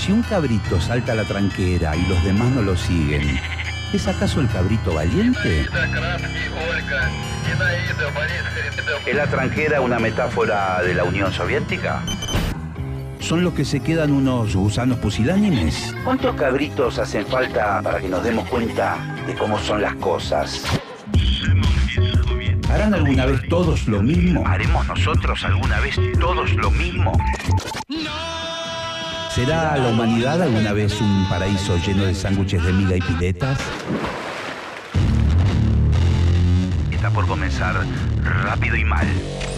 Si un cabrito salta a la tranquera y los demás no lo siguen, ¿es acaso el cabrito valiente? ¿Es la tranquera una metáfora de la Unión Soviética? ¿Son los que se quedan unos gusanos pusilánimes? ¿Cuántos cabritos hacen falta para que nos demos cuenta de cómo son las cosas? ¿Harán alguna vez todos lo mismo? ¿Haremos nosotros alguna vez todos lo mismo? ¿Será la humanidad alguna vez un paraíso lleno de sándwiches de miga y piletas? Está por comenzar Rápido y Mal.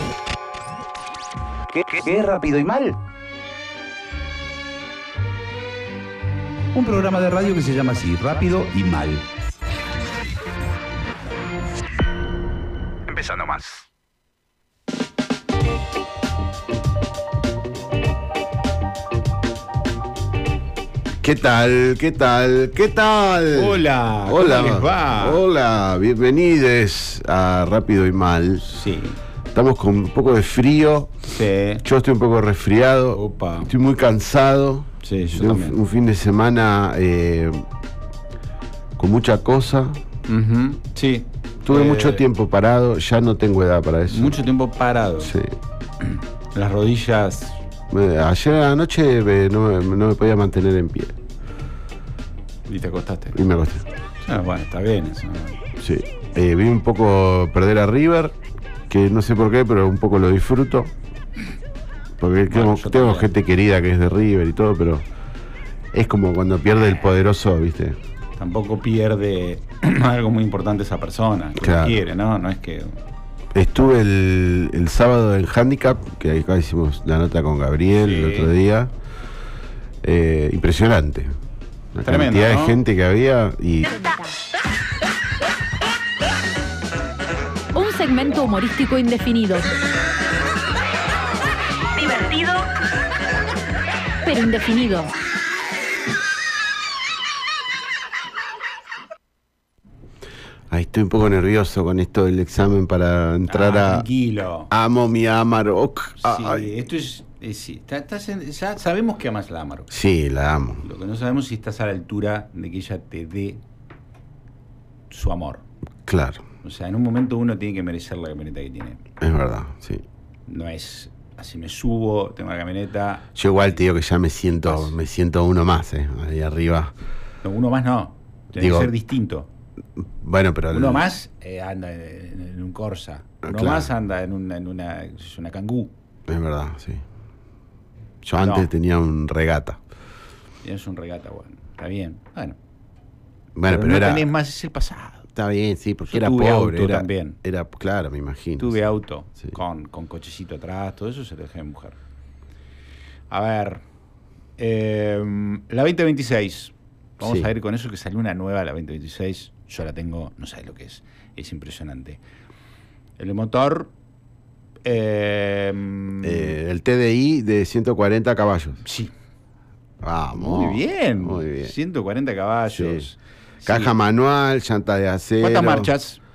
¿Qué es Rápido y Mal? Un programa de radio que se llama así, Rápido y Mal. Empezando más. ¿Qué tal? ¿Qué tal? ¿Qué tal? Hola, hola, ¿cómo les va? Hola, bienvenidos a Rápido y Mal. Sí. Estamos con un poco de frío. Sí. Yo estoy un poco resfriado. Opa. Estoy muy cansado. Sí, yo de también. un fin de semana con mucha cosa. Sí. Tuve mucho tiempo parado. Ya no tengo edad para eso. Mucho tiempo parado. Sí. Las rodillas. Ayer anoche no me podía mantener en pie. Y te acostaste. Y me acosté. Ah, bueno, está bien eso. Sí. Vi un poco perder a River, que no sé por qué, pero un poco lo disfruto. Porque Bueno, tengo gente querida que es de River y todo, pero es como cuando pierde el poderoso, ¿viste? Tampoco pierde algo muy importante esa persona. Que Claro. lo quiere, ¿no? No es que... Estuve el sábado en Handicap, que acá hicimos la nota con Gabriel el otro día. Impresionante. La Tremendo, cantidad ¿no? de gente que había y... Un segmento humorístico indefinido. Divertido, Pero indefinido. Ay, estoy un poco nervioso con esto del examen para entrar a... Tranquilo. Amo mi Amarok. Sí, Ay. esto es... sí. Ya sabemos que amas la Amaro. Sí, la amo. Lo que no sabemos es si estás a la altura de que ella te dé su amor. Claro, O sea, en un momento uno tiene que merecer la camioneta que tiene. es verdad, sí. No es así, me subo, tengo la camioneta. Yo igual te digo que ya me siento uno más, ahí arriba. No, uno más no. Tiene Digo, que ser distinto. Bueno, pero... Uno más anda en un Corsa. Uno Claro. más anda en una Kangoo. Es verdad, sí. Yo antes tenía un Regata. Tienes un Regata, bueno. Está bien. Bueno. Bueno, pero no era... tenés más, es el pasado. Está bien, sí, porque Yo era tuve pobre. auto Era, también. era, claro, me imagino. Tuve sí. auto Sí. con cochecito atrás, todo eso se lo dejé de mujer. A ver, la 2026. Vamos Sí. a ir con eso, que salió una nueva, la 2026. Yo la tengo, no sabes lo que es. Es impresionante. El motor... El TDI de 140 caballos. sí, Vamos. muy bien. Muy bien. 140 caballos. Sí. Caja Sí. manual, llanta de acero. ¿Cuántas marchas?